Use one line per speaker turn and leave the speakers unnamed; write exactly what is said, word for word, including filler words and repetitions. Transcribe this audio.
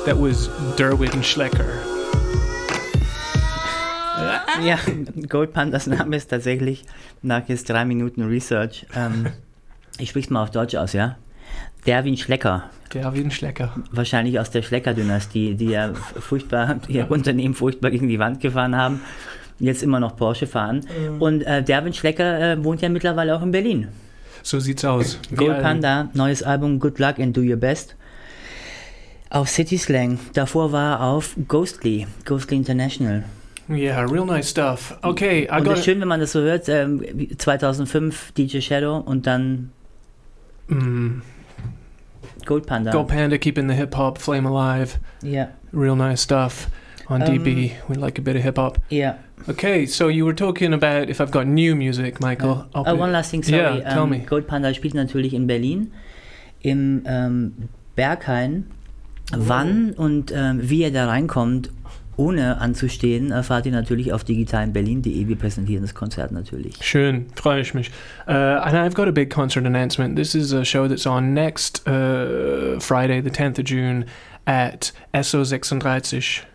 That was Derwin Schlecker.
Ja, Gold Pandas Name ist tatsächlich nach jetzt drei Minuten Research. Ähm, ich sprich's mal auf Deutsch aus, ja? Derwin Schlecker.
Derwin Schlecker.
Wahrscheinlich aus der Schlecker-Dynastie, die ja furchtbar, ihr Unternehmen furchtbar gegen die Wand gefahren haben, jetzt immer noch Porsche fahren. Mhm. Und äh, Derwin Schlecker äh, wohnt ja mittlerweile auch in Berlin.
So sieht's aus.
Gold Panda, neues Album Good Luck and Do Your Best. Auf City Slang. Davor war er auf Ghostly, Ghostly International.
Yeah, real nice stuff. Okay, I
und
got
es ist schön, wenn man das so hört, ähm, zweitausendfünf D J Shadow und dann
mm.
Gold Panda.
Gold Panda, keeping the hip-hop flame alive.
Yeah.
Real nice stuff. On um, D B, we like a bit of hip-hop.
Yeah.
Okay, so you were talking about if I've got new music, Michael.
Uh, oh, one last thing, sorry.
Yeah, tell
um,
me.
Gold Panda spielt natürlich in Berlin, im ähm, Berghain. Oh. Wann und ähm, wie ihr da reinkommt, ohne anzustehen, erfahrt ihr natürlich auf digitalberlin punkt de. Wir präsentieren das Konzert natürlich.
Schön, freue ich mich. Uh, and I've got a big concert announcement. This is a show that's on next uh, Friday, the tenth of June at S O sechsunddreißig.